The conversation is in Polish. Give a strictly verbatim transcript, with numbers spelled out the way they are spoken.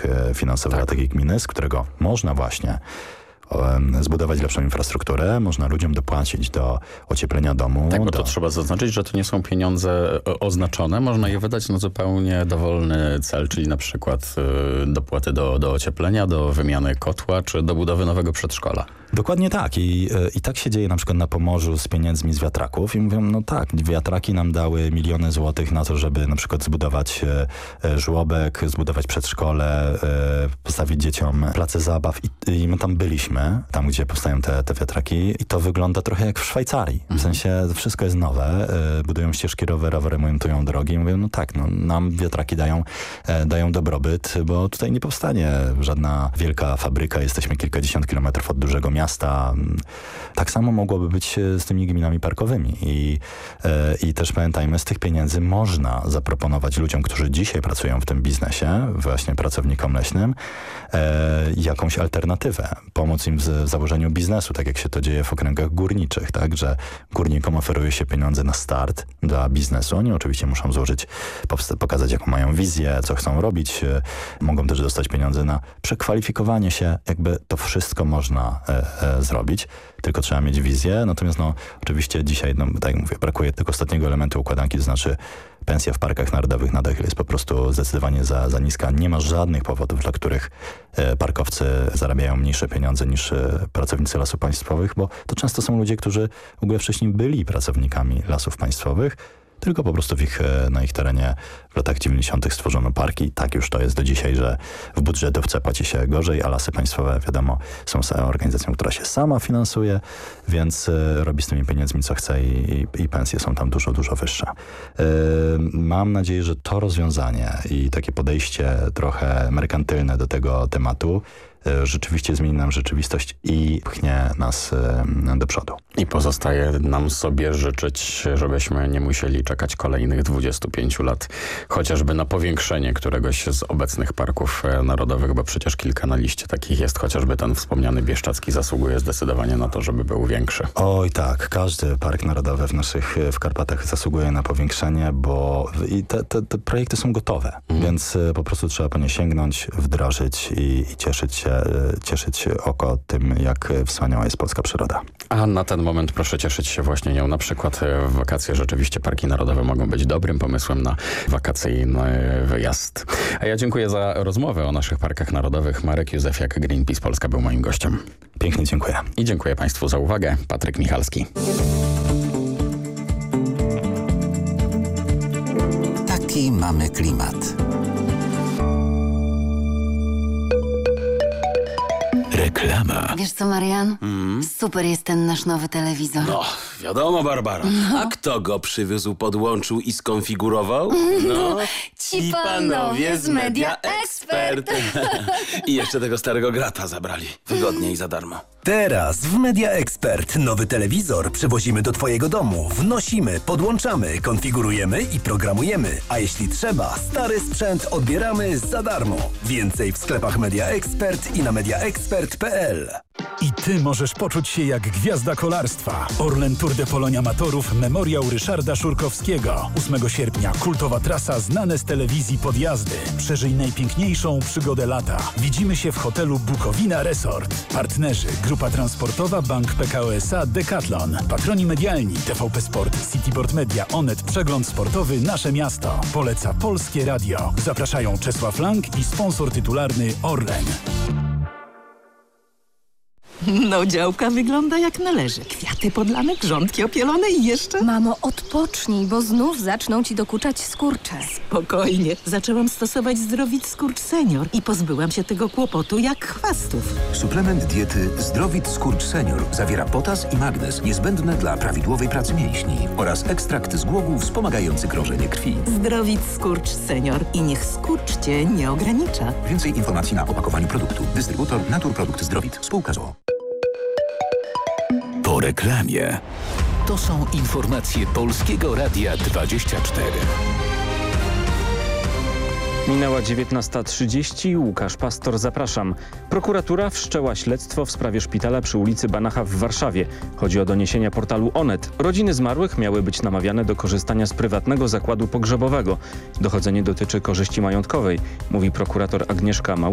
finansowych, Tak. a takiej gminy, z którego można właśnie zbudować lepszą infrastrukturę, można ludziom dopłacić do ocieplenia domu. Tak, bo do... to trzeba zaznaczyć, że to nie są pieniądze oznaczone. Można je wydać na zupełnie dowolny cel, czyli na przykład y, dopłaty do, do ocieplenia, do wymiany kotła, czy do budowy nowego przedszkola. Dokładnie tak. I, I tak się dzieje na przykład na Pomorzu z pieniędzmi z wiatraków. I mówią, no tak, wiatraki nam dały miliony złotych na to, żeby na przykład zbudować e, żłobek, zbudować przedszkole, e, postawić dzieciom place zabaw. I, I my tam byliśmy, tam gdzie powstają te, te wiatraki. I to wygląda trochę jak w Szwajcarii. W sensie wszystko jest nowe. E, budują ścieżki rowerowe, remontują drogi. I mówią, no tak, no, nam wiatraki dają, e, dają dobrobyt, bo tutaj nie powstanie żadna wielka fabryka. Jesteśmy kilkadziesiąt kilometrów od dużego miasta. Tak samo mogłoby być z tymi gminami parkowymi. I, i też pamiętajmy, z tych pieniędzy można zaproponować ludziom, którzy dzisiaj pracują w tym biznesie, właśnie pracownikom leśnym, e, jakąś alternatywę. Pomóc im w założeniu biznesu, tak jak się to dzieje w okręgach górniczych, tak, że górnikom oferuje się pieniądze na start dla biznesu. Oni oczywiście muszą złożyć, pokazać jaką mają wizję, co chcą robić. Mogą też dostać pieniądze na przekwalifikowanie się. Jakby to wszystko można e, e, zrobić, tylko trzeba mieć wizję. Natomiast no oczywiście dzisiaj, no, tak jak mówię, brakuje tego ostatniego elementu układanki, to znaczy pensja w parkach narodowych nadal jest po prostu zdecydowanie za, za niska. Nie ma żadnych powodów, dla których e, parkowcy zarabiają mniejsze pieniądze niż e, pracownicy lasów państwowych, bo to często są ludzie, którzy w ogóle wcześniej byli pracownikami lasów państwowych, tylko po prostu w ich, na ich terenie w latach dziewięćdziesiątych stworzono parki. Tak już to jest do dzisiaj, że w budżetówce płaci się gorzej, a lasy państwowe, wiadomo, są organizacją, która się sama finansuje, więc y, robi z tymi pieniędzmi co chce i, i pensje są tam dużo, dużo wyższe. Y, mam nadzieję, że to rozwiązanie i takie podejście trochę merkantylne do tego tematu rzeczywiście zmieni nam rzeczywistość i pchnie nas do przodu. I pozostaje nam sobie życzyć, żebyśmy nie musieli czekać kolejnych dwudziestu pięciu lat, chociażby na powiększenie któregoś z obecnych parków narodowych, bo przecież kilka na liście takich jest, chociażby ten wspomniany Bieszczadzki zasługuje zdecydowanie na to, żeby był większy. Oj tak, każdy park narodowy w naszych, w Karpatach zasługuje na powiększenie, bo i te, te, te projekty są gotowe, mm. więc po prostu trzeba po nie sięgnąć, wdrożyć i, i cieszyć się cieszyć oko tym, jak wspaniała jest polska przyroda. A na ten moment proszę cieszyć się właśnie nią. Na przykład w wakacje rzeczywiście parki narodowe mogą być dobrym pomysłem na wakacyjny wyjazd. A ja dziękuję za rozmowę o naszych parkach narodowych. Marek Józefiak, Greenpeace Polska był moim gościem. Pięknie dziękuję. I dziękuję Państwu za uwagę. Patryk Michalski. Taki mamy klimat. Reklama. Wiesz co, Marian? Mm. Super jest ten nasz nowy telewizor. No, wiadomo, Barbara. No. A kto go przywiózł, podłączył i skonfigurował? No, ci panowie z Media Expert. I jeszcze tego starego grata zabrali. Wygodnie i za darmo. Teraz w Media Expert nowy telewizor przywozimy do Twojego domu. Wnosimy, podłączamy, konfigurujemy i programujemy. A jeśli trzeba, stary sprzęt odbieramy za darmo. Więcej w sklepach Media Expert i na mediaexpert kropka p l. I Ty możesz poczuć się jak gwiazda kolarstwa. Orlen Tour de Polonia Amatorów Memoriał Ryszarda Szurkowskiego. ósmego sierpnia kultowa trasa znane z telewizji podjazdy. Przeżyj najpiękniejszą przygodę lata. Widzimy się w hotelu Bukowina Resort. Partnerzy Grupa Transportowa, Bank P K O S A, Decathlon. Patroni medialni T V P Sport, Cityport Media, Onet, Przegląd Sportowy, Nasze Miasto. Poleca Polskie Radio. Zapraszają Czesław Lang i sponsor tytularny Orlen. No, działka wygląda jak należy. Kwiaty podlane, grządki opielone i jeszcze... Mamo, odpocznij, bo znów zaczną ci dokuczać skurcze. Spokojnie. Zaczęłam stosować Zdrowit Skurcz Senior i pozbyłam się tego kłopotu jak chwastów. Suplement diety Zdrowit Skurcz Senior zawiera potas i magnez niezbędne dla prawidłowej pracy mięśni oraz ekstrakt z głogów wspomagający krążenie krwi. Zdrowit Skurcz Senior i niech skurcz cię nie ogranicza. Więcej informacji na opakowaniu produktu. Dystrybutor Naturprodukt Zdrowit. Spółka z o o. Po reklamie. To są informacje Polskiego Radia dwadzieścia cztery. Minęła dziewiętnasta trzydzieści. Łukasz Pastor, zapraszam. Prokuratura wszczęła śledztwo w sprawie szpitala przy ulicy Banacha w Warszawie. Chodzi o doniesienia portalu Onet. Rodziny zmarłych miały być namawiane do korzystania z prywatnego zakładu pogrzebowego. Dochodzenie dotyczy korzyści majątkowej, mówi prokurator Agnieszka Mał.